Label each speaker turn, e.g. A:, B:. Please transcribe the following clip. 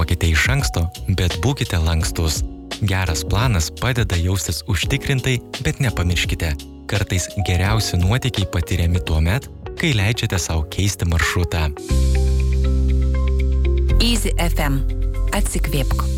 A: Neplanuokite iš anksto, bet būkite lankstus. Geras planas padeda jaustis užtikrintai, bet nepamirškite. Kartais geriausi nuotykiai patiriami tuomet, kai leidžiate sau keisti maršrutą.
B: Easy FM. Atsikvėpk.